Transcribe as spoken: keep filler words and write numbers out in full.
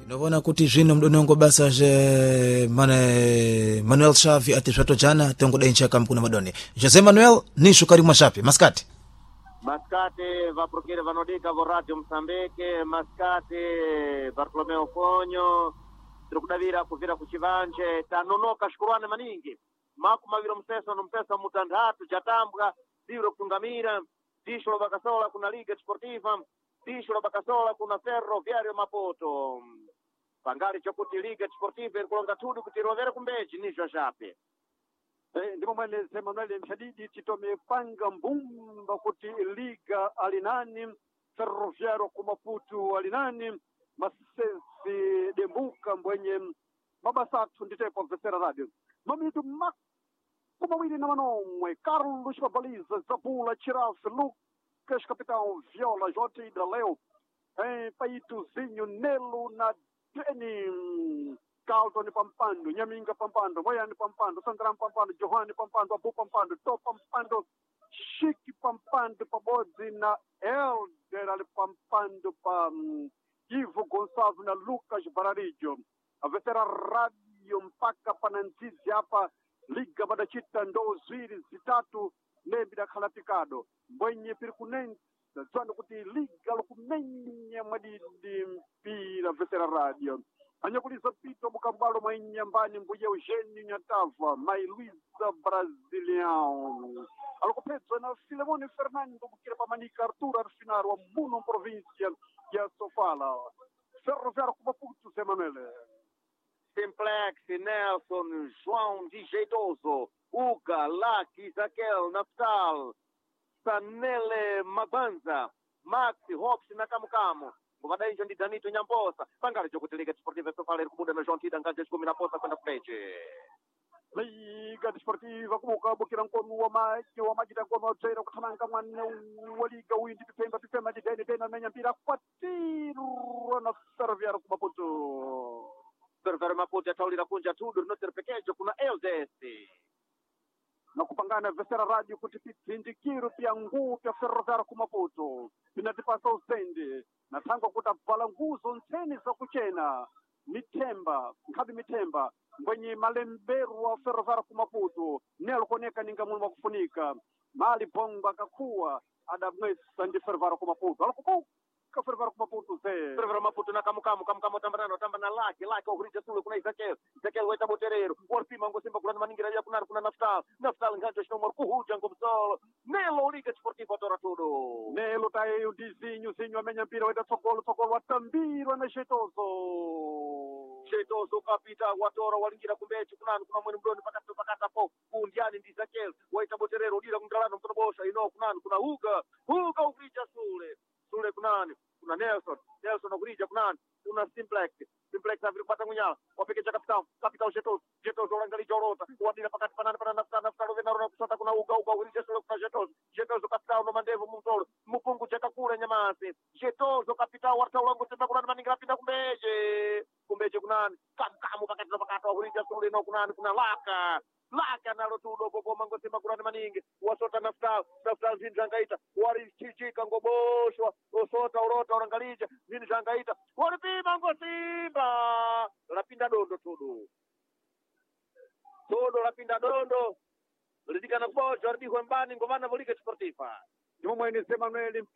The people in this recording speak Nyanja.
Nobona kuti zvino mdonongo basa je mane Manuel Xavi ati zvato jana tengo dencha kampuna madone. Jose Manuel ni shukari mwachapi Mascate. Mascate va procure vanodika vo Radio Msambeke, Mascate Bartolomeo Fonyo, Trukudavira kuvira kuchivanje, tanonoka shukurane maningi. Maku maviro msesa no mpesa mutandatu jatambwa, divro kungamira, disho lo bakasola kuna Liga Sportiva, disho lo bakasola kuna Ferroviario Maputo. Pangali chokuti Liga Sportiva ilikulonga tudu kuti rovera kumbeji nisho shape. Ndimo mwene Emmanuel Mshadidi chitome panga mbumba kuti Liga alinani Ferroviario kumaputu alinani Masesi dembuka mbwenye mabasatu nditepo vesera radio mamitu mak kumawili na manomwe Carlos Babaliza Zabula Chiras Lucas Capitão Viola Jota Hidraleu eh, Paitu Zinho Nelo na Deni Carlton Pampando Nyaminga Pampando Moyani Pampando Sandram Pampando Johanni Pampando Abu Pampando Top Pampando Shiki Pampando Pabozi na Elder Ali Pampando pa um, Ivo Gonçalves na Lucas Bararijo a vetera radio mpaka pananzizi hapa Liga badachita ndo zwiri zitatu nebida khalapikado mwenye pirkunenza zwana kuti Liga lukumenya madidi mpira vetera radio anyakuliza pito mukambalo mwenye mbani mbuye Eugênio Nyatava Mai Luisa Brasilião alukupedzwa na Filemone Fernando bukira pamanika Arthur Arfinaro wa Muno província ya Sofala Ferroviário kumaputu Semanele Simplex, Nelson, João de Jeitoso, Uga, Laki, Zaquel, Naftal, Sanele, Mabanza, Maxi, Hops, Nakamukamu. Muvada injo ndi Danito Nyamposa. Pangale chokuti Liga Desportiva Sofala irikubuda na João Tida nganje chikumi na posa kwenda kupeche. Liga Desportiva kumuka bukira nkono wa maji wa maji nkono wa tsaira kuthananga mwana wa Liga windi pipemba pipemba ndi dene dene menya mpira kwatiru na Ferroviário kumaputu. Ferroviário Maputo ataulira kunja tudo rinotere pekejo kuna L D S. Na kupangana vesera radio kuti pitindikiro pia nguu pia Ferroviário kumaputu. Pinatipasa usendi. Na tango kutabvala nguzo nteni za kuchena. Mitemba, nkabi mitemba. Mwenye malemberu wa Ferroviário kumaputu. Nelo koneka ninga mulu kufunika. Mali bomba kakua. Adamwesa ndi Ferroviário kumaputu. Alakuku. Ka Ferroviário kumaputu ze. Ferroviário Maputu na kamukamu, kamukamu tambarano, tambana laki, laki ohurija sule kuna Isaquel. Isaquel weta botereiro. Warpima ngosimba kuna maningira ya kuna kuna Naftal. Naftal nganjo shino kuhuja ngomsolo. Nelo Liga Desportiva tora tudo. Nelo tayo dizinho, zinho amenya mpira weta sokolo, sokolo watambiro na Jeitoso. Jeitoso kapita watora walingira kumbechi kunani kuna mwini mdoni pakati pakata po. Kundiani ndi Isaquel. Waita botereiro dira kungalano mtonobosha ino kunani kuna Huga. Huga ohurija sule. Sule kunani. Kuna Nelson, Nelson okurija kunani, kuna Simplex, Simplex aviri kupata ngunyala, wapekecha kapitao, kapitao Jeitoso, Jeitoso orangalija orota, wadira pakati panani pana Naftal, Naftal ovena rona kusota kuna Uga, Uga okurija sule kuna Jeitoso, Jeitoso kapitao no mandevu mutolo, mupungu cheka kule nyamasi, Jeitoso kapitao warta ulangu sema kunani maningira pinda kumbeje, kumbeje kunani, kamu kamu pakati na pakati okurija sule no kunani, kuna Laka, Laka nalo tudo bobo mango sema kunani maningi, wasota Naftal, Naftal zinjangaita, wari chichika ngoboshwa, osota orota orangalija, zinjangaita, wari pima ngo Simba, lapinda dondo tudo. Todo lapinda dondo, lidika na kubojo, ardi huembani ngomana Liga Desportiva. Ndimo mwene Emmanuel